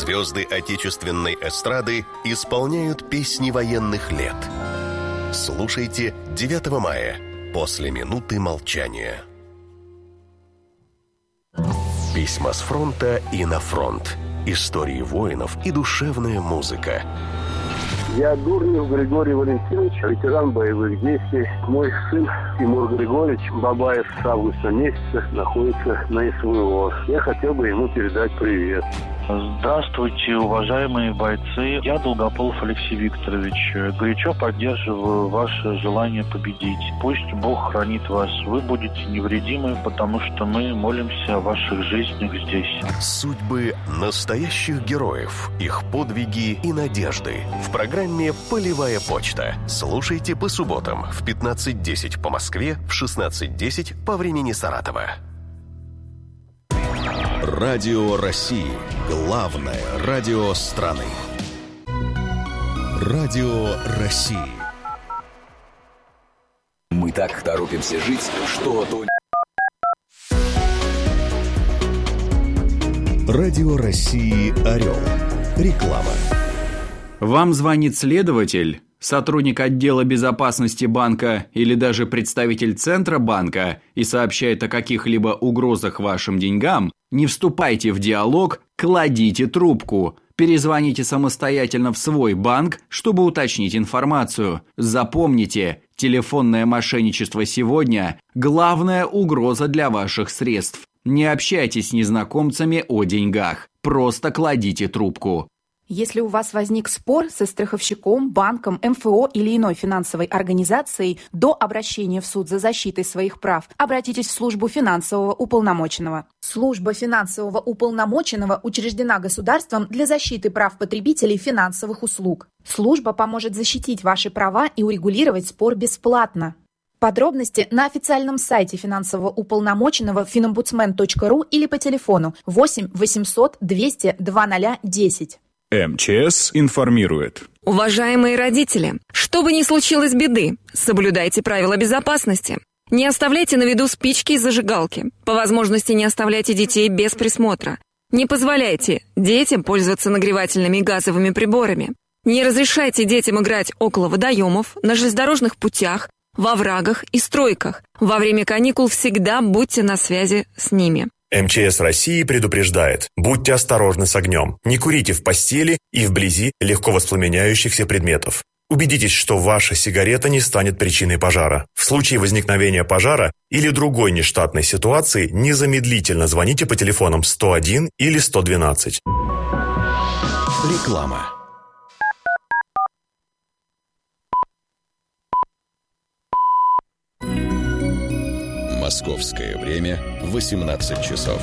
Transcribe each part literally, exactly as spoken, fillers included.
Звезды отечественной эстрады исполняют песни военных лет. Слушайте девятого мая после минуты молчания. Письма с фронта и на фронт. Истории воинов и душевная музыка. Я Дурнев Григорий Валентинович, ветеран боевых действий. Мой сын Тимур Григорьевич Бабаев с августа месяца находится на СВО. Я хотел бы ему передать привет. Здравствуйте, уважаемые бойцы. Я Долгополов Алексей Викторович. Горячо поддерживаю ваше желание победить. Пусть Бог хранит вас. Вы будете невредимы, потому что мы молимся о ваших жизнях здесь. Судьбы настоящих героев, их подвиги и надежды. В программе «Полевая почта». Слушайте по субботам в пятнадцать десять по Москве, в шестнадцать десять по времени Саратова. Радио России. Главное радио страны. Радио России. Мы так торопимся жить, что то... Радио России «Орел». Реклама. Вам звонит следователь, сотрудник отдела безопасности банка или даже представитель Центробанка и сообщает о каких-либо угрозах вашим деньгам, не вступайте в диалог, кладите трубку. Перезвоните самостоятельно в свой банк, чтобы уточнить информацию. Запомните, телефонное мошенничество сегодня – главная угроза для ваших средств. Не общайтесь с незнакомцами о деньгах. Просто кладите трубку. Если у вас возник спор со страховщиком, банком, эм эф о или иной финансовой организацией, до обращения в суд за защитой своих прав обратитесь в службу финансового уполномоченного. Служба финансового уполномоченного учреждена государством для защиты прав потребителей финансовых услуг. Служба поможет защитить ваши права и урегулировать спор бесплатно. Подробности на официальном сайте финансового уполномоченного финомбудсмен точка ру или по телефону восемь восемьсот двести два ноль десять. эм че эс информирует. Уважаемые родители, что бы ни случилось беды, соблюдайте правила безопасности. Не оставляйте на виду спички и зажигалки. По возможности не оставляйте детей без присмотра. Не позволяйте детям пользоваться нагревательными газовыми приборами. Не разрешайте детям играть около водоемов, на железнодорожных путях, во оврагах и стройках. Во время каникул всегда будьте на связи с ними. эм че эс России предупреждает: будьте осторожны с огнем, не курите в постели и вблизи легко воспламеняющихся предметов. Убедитесь, что ваша сигарета не станет причиной пожара. В случае возникновения пожара или другой нештатной ситуации незамедлительно звоните по телефонам сто один или сто двенадцать. Реклама. Московское время восемнадцать часов.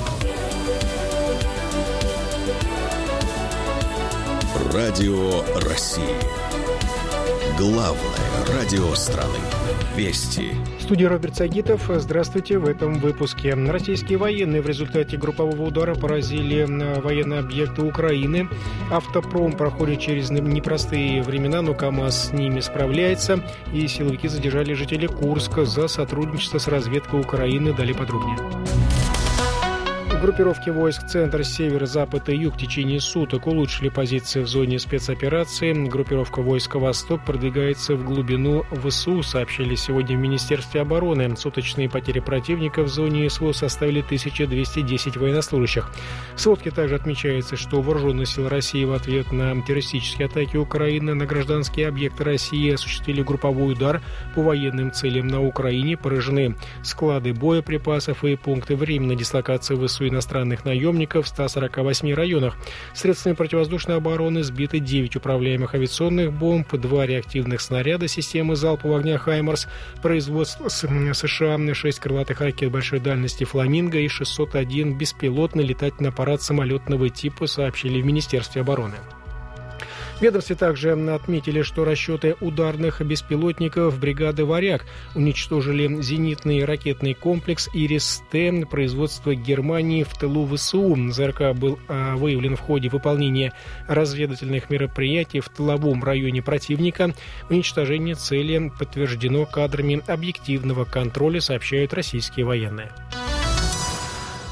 Радио России. Главное радио страны. Вести. В студии Роберт Сагитов. Здравствуйте. В этом выпуске. Российские военные в результате группового удара поразили военные объекты Украины. Автопром проходит через непростые времена, но КАМАЗ с ними справляется. И силовики задержали жителей Курска за сотрудничество с разведкой Украины. Далее подробнее. Группировки войск Центр, Север, Запад и Юг в течение суток улучшили позиции в зоне спецоперации. Группировка войск Восток продвигается в глубину ВСУ, сообщили сегодня в Министерстве обороны. Суточные потери противника в зоне СВО составили тысяча двести десять военнослужащих. В сводке также отмечается, что вооруженные силы России в ответ на террористические атаки Украины на гражданские объекты России осуществили групповой удар по военным целям на Украине. Поражены склады боеприпасов и пункты временной дислокации ВСУ иностранных наемников в ста сорока восьми районах. Средствами противовоздушной обороны сбиты девять управляемых авиационных бомб, два реактивных снаряда системы залпового огня «Хаймарс», производство США, шесть крылатых ракет большой дальности «Фламинго» и шестьсот один беспилотный летательный аппарат самолетного типа, сообщили в Министерстве обороны. В ведомстве также отметили, что расчеты ударных беспилотников бригады «Варяг» уничтожили зенитный ракетный комплекс «Ирис-Т» производства Германии в тылу ВСУ. ЗРК был а, выявлен в ходе выполнения разведывательных мероприятий в тыловом районе противника. Уничтожение цели подтверждено кадрами объективного контроля, сообщают российские военные.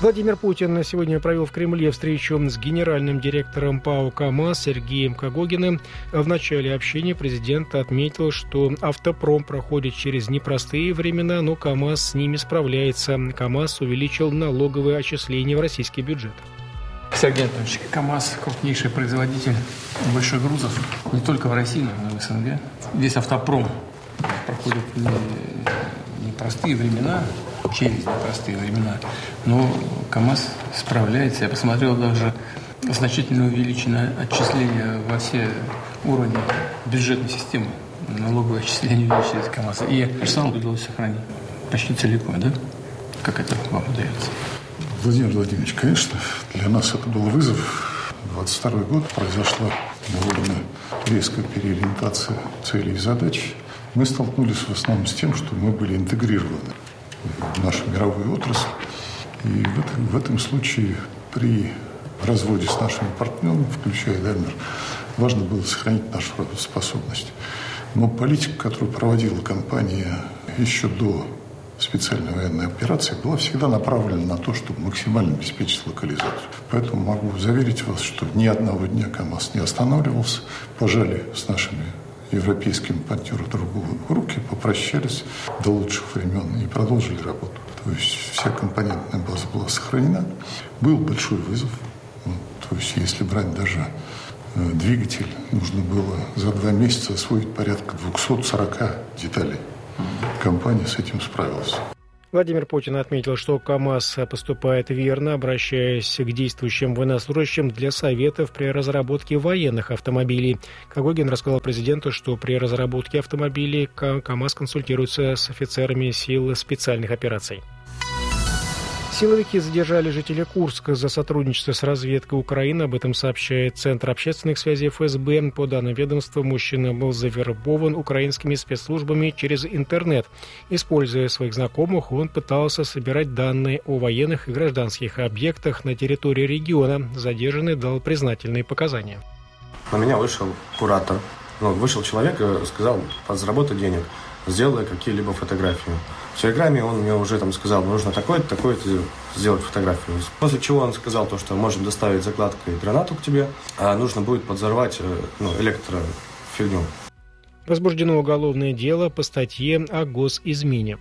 Владимир Путин сегодня провел в Кремле встречу с генеральным директором ПАО «КамАЗ» Сергеем Когогиным. В начале общения президент отметил, что автопром проходит через непростые времена, но КамАЗ с ними справляется. КамАЗ увеличил налоговые отчисления в российский бюджет. Сергей Анатольевич, КамАЗ – крупнейший производитель больших грузов не только в России, но и в СНГ. Весь автопром проходит непростые времена, через непростые времена, но КамАЗ справляется. Я посмотрел, даже значительно увеличено отчисления во все уровни бюджетной системы. Налоговые отчисления увеличились КамАЗа. И персонал удалось сохранить почти целиком, да? Как это вам удается? Владимир Владимирович, конечно, для нас это был вызов. двадцать второй год произошла довольно резкая переориентация целей и задач. Мы столкнулись в основном с тем, что мы были интегрированы в нашу мировую отрасль. И в этом, в этом случае при разводе с нашими партнерами, включая Daimler, важно было сохранить нашу работоспособность. Но политика, которую проводила компания еще до специальной военной операции, была всегда направлена на то, чтобы максимально обеспечить локализацию. Поэтому могу заверить вас, что ни одного дня КамАЗ не останавливался. Пожали с нашими европейскими партнерами друг другу руки, попрощались до лучших времен и продолжили работу. То есть вся компонентная база была сохранена. Был большой вызов. То есть если брать даже э, двигатель, нужно было за два месяца освоить порядка двести сорок деталей. Компания с этим справилась. Владимир Путин отметил, что КамАЗ поступает верно, обращаясь к действующим военнослужащим для советов при разработке военных автомобилей. Когогин рассказал президенту, что при разработке автомобилей КамАЗ консультируется с офицерами сил специальных операций. Силовики задержали жителя Курска за сотрудничество с разведкой Украины. Об этом сообщает Центр общественных связей эф эс бэ. По данным ведомства, мужчина был завербован украинскими спецслужбами через интернет. Используя своих знакомых, он пытался собирать данные о военных и гражданских объектах на территории региона. Задержанный дал признательные показания. На меня вышел куратор. Ну, вышел человек и сказал: подзаработай денег, сделай какие-либо фотографии. В Телеграме он мне уже там сказал: нужно такое-то, такое-то сделать фотографию. После чего он сказал то, что можем доставить закладкой гранату к тебе, а нужно будет подзорвать ну, электрофигню. Возбуждено уголовное дело по статье о госизмене.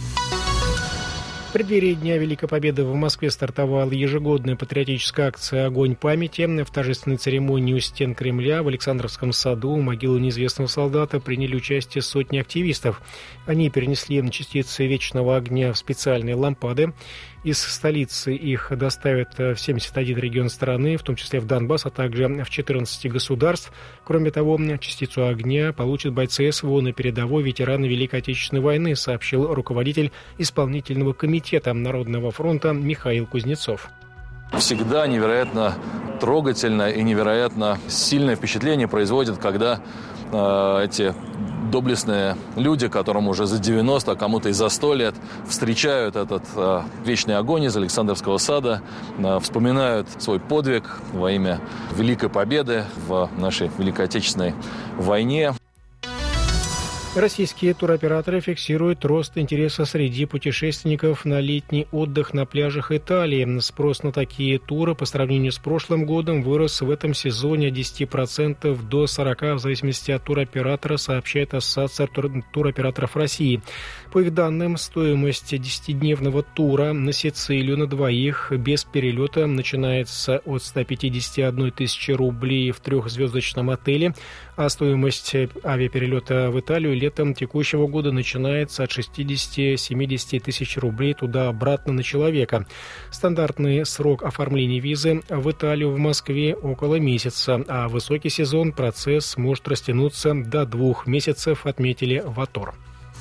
В преддверии Дня Великой Победы в Москве стартовала ежегодная патриотическая акция «Огонь памяти». В торжественной церемонии у стен Кремля в Александровском саду у могилы неизвестного солдата приняли участие сотни активистов. Они перенесли частицы вечного огня в специальные лампады. Из столицы их доставят в семьдесят один регион страны, в том числе в Донбасс, а также в четырнадцать государств. Кроме того, частицу огня получат бойцы СВО на передовой, ветераны Великой Отечественной войны, сообщил руководитель исполнительного комитета Народного фронта Михаил Кузнецов. Всегда невероятно трогательно и невероятно сильное впечатление производит, когда э, эти доблестные люди, которым уже за девяносто, а кому-то и за сто лет, встречают этот э, вечный огонь из Александровского сада, э, вспоминают свой подвиг во имя Великой Победы в нашей Великой Отечественной войне. Российские туроператоры фиксируют рост интереса среди путешественников на летний отдых на пляжах Италии. Спрос на такие туры по сравнению с прошлым годом вырос в этом сезоне от десяти процентов до сорока процентов в зависимости от туроператора, сообщает Ассоциация туроператоров России. По их данным, стоимость десятидневного тура на Сицилию на двоих без перелета начинается от ста пятидесяти одной тысячи рублей в трехзвездочном отеле, а стоимость авиаперелета в Италию летом текущего года начинается от шестидесяти-семидесяти тысяч рублей туда-обратно на человека. Стандартный срок оформления визы в Италию в Москве около месяца, а высокий сезон процесс может растянуться до двух месяцев, отметили в АТОР.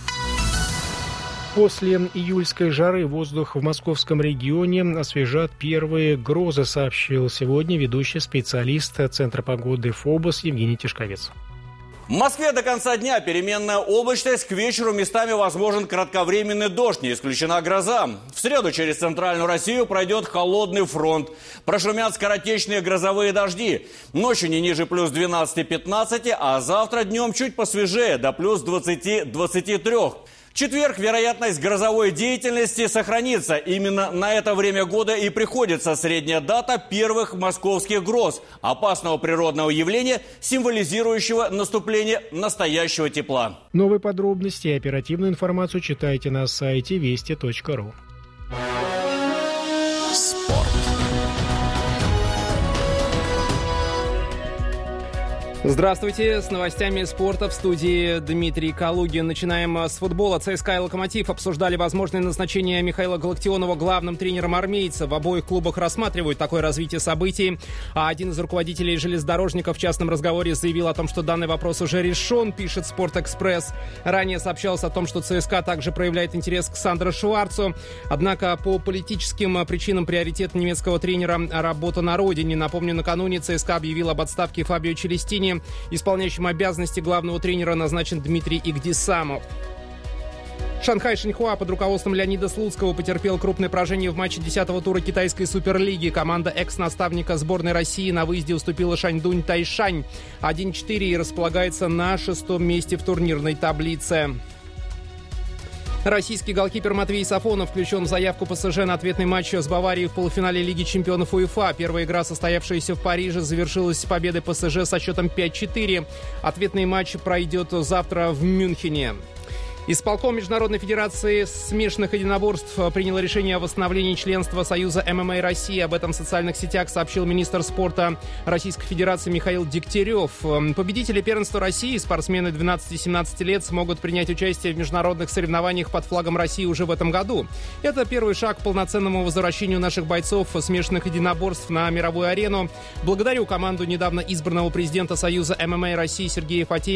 После июльской жары воздух в московском регионе освежат первые грозы, сообщил сегодня ведущий специалист Центра погоды ФОБОС Евгений Тишковец. В Москве до конца дня переменная облачность, к вечеру местами возможен кратковременный дождь, не исключена гроза. В среду через центральную Россию пройдет холодный фронт. Прошумят скоротечные грозовые дожди. Ночью не ниже плюс двенадцати-пятнадцати, а завтра днем чуть посвежее, до плюс двадцати-двадцати трёх. В четверг вероятность грозовой деятельности сохранится. Именно на это время года и приходится средняя дата первых московских гроз, опасного природного явления, символизирующего наступление настоящего тепла. Новые подробности и оперативную информацию читайте на сайте вести точка ру. Здравствуйте, с новостями спорта в студии Дмитрий Калугин. Начинаем с футбола. ЦСКА и «Локомотив» обсуждали возможное назначение Михаила Галактионова главным тренером армейца. В обоих клубах рассматривают такое развитие событий. А один из руководителей железнодорожников в частном разговоре заявил о том, что данный вопрос уже решен, пишет «Спортэкспресс». Ранее сообщалось о том, что ЦСКА также проявляет интерес к Сандро Шварцу. Однако по политическим причинам приоритет немецкого тренера – работа на родине. Напомню, накануне ЦСКА объявил об отставке Фабио Челестини. Исполняющим обязанности главного тренера назначен Дмитрий Игдисамов. Шанхай Шиньхуа под руководством Леонида Слуцкого потерпел крупное поражение в матче десятого тура китайской суперлиги. Команда экс-наставника сборной России на выезде уступила Шаньдунь Тайшань один четыре и располагается на шестом месте в турнирной таблице. Российский голкипер Матвей Сафонов включен в заявку ПСЖ на ответный матч с Баварией в полуфинале Лиги чемпионов УЕФА. Первая игра, состоявшаяся в Париже, завершилась победой ПСЖ со счетом пять четыре. Ответный матч пройдет завтра в Мюнхене. Исполком Международной федерации смешанных единоборств принял решение о восстановлении членства Союза ММА России. Об этом в социальных сетях сообщил министр спорта Российской Федерации Михаил Дегтярев. Победители первенства России, спортсмены двенадцати-семнадцати лет, смогут принять участие в международных соревнованиях под флагом России уже в этом году. Это первый шаг к полноценному возвращению наших бойцов смешанных единоборств на мировую арену. Благодарю команду недавно избранного президента Союза ММА России Сергея Фатеева